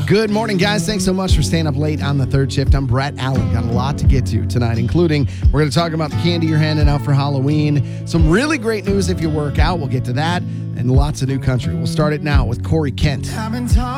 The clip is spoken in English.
Good morning, guys. Thanks so much for staying up late on the third shift. I'm Brett Allen. Got a lot to get to tonight, including we're going to talk about the candy you're handing out for Halloween. Some really great news if you work out. We'll get to that. And lots of new country. We'll start it now with Corey Kent.